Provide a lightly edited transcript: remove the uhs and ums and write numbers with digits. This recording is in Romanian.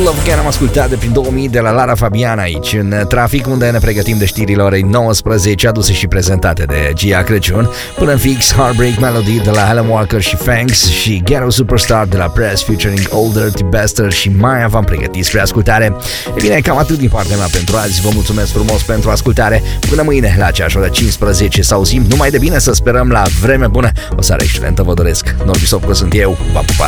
Love Again am ascultat de prin 2000 de la Lara Fabian aici în trafic, unde ne pregătim de știrile orei 19, aduse și prezentate de Gia Crăciun. Până în fix, Heartbreak Melody de la Alan Walker și Fangs și Ghetto Superstar de la Press featuring Old Dirty Bastard și Maya v-am pregătit spre ascultare. E bine, cam atât din partea mea pentru azi. Vă mulțumesc frumos pentru ascultare. Până mâine la aceeași oră 15 să auzim numai de bine, să sperăm la vreme bună. O seară excelentă vă doresc. Norbi Sopcă sunt eu. Pa, pa, pa.